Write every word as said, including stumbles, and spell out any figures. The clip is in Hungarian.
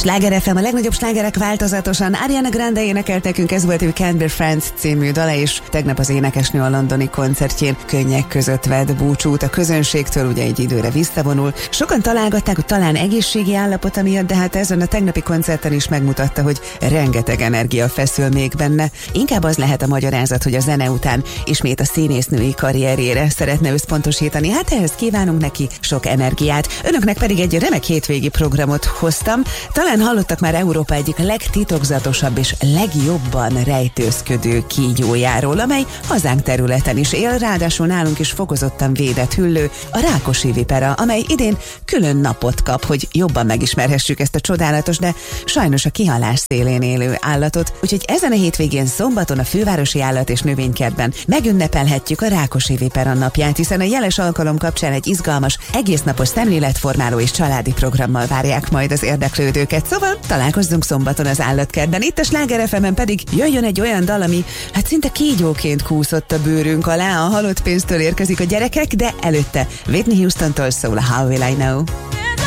Sláger ef em, a legnagyobb slágerek változatosan. Ariana Grande énekelt nekünk, ez volt ő Can't Be Friends című dala, és tegnap az énekesnő a londoni koncertjén könnyek között vett búcsút a közönségtől, ugye egy időre visszavonul. Sokan találgatták, hogy talán egészségi állapota miatt, de hát ezen a tegnapi koncerten is megmutatta, hogy rengeteg energia feszül még benne. Inkább az lehet a magyarázat, hogy a zene után ismét a színésznői karrierjére szeretne összpontosítani. Hát ehhez kívánunk neki sok energiát. Önöknek pedig egy remek hétvégi programot hoztam. Talán hallottak már Európa egyik legtitokzatosabb és legjobban rejtőzködő kígyójáról, amely hazánk területen is él, ráadásul nálunk is fokozottan védett hüllő, a rákosi vipera, amely idén külön napot kap, hogy jobban megismerhessük ezt a csodálatos, de sajnos a kihalás szélén élő állatot. Úgyhogy ezen a hétvégén szombaton a Fővárosi Állat- és Növénykertben megünnepelhetjük a rákosi vipera napját, hiszen a jeles alkalom kapcsán egy izgalmas, egésznapos szemléletformáló és családi programmal várják majd az érdeklődőket. Szóval találkozzunk szombaton az állatkertben. Itt a Sláger ef emen pedig jöjjön egy olyan dal, ami hát szinte kígyóként kúszott a bőrünk alá. A halott pénztől érkezik a gyerekek, de előtte Whitney Houstontól szól a How Will I Know.